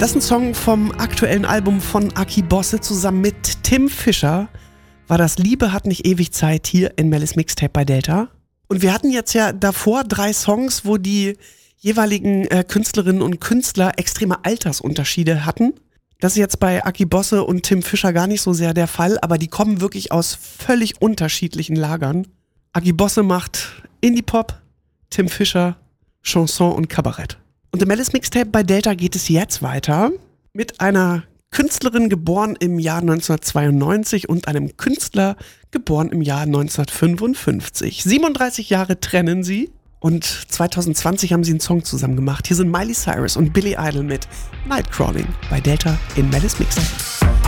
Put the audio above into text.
Das ist ein Song vom aktuellen Album von Aki Bosse zusammen mit Tim Fischer. War das Liebe hat nicht ewig Zeit hier in Mellis Mixtape bei Delta. Und wir hatten jetzt ja davor 3 Songs, wo die jeweiligen Künstlerinnen und Künstler extreme Altersunterschiede hatten. Das ist jetzt bei Aki Bosse und Tim Fischer gar nicht so sehr der Fall, aber die kommen wirklich aus völlig unterschiedlichen Lagern. Aki Bosse macht Indie-Pop, Tim Fischer Chanson und Kabarett. Und im Mellis Mixtape bei Delta geht es jetzt weiter mit einer Künstlerin geboren im Jahr 1992 und einem Künstler geboren im Jahr 1955. 37 Jahre trennen sie und 2020 haben sie einen Song zusammen gemacht. Hier sind Miley Cyrus und Billy Idol mit Nightcrawling bei Delta in Mellis Mixtape.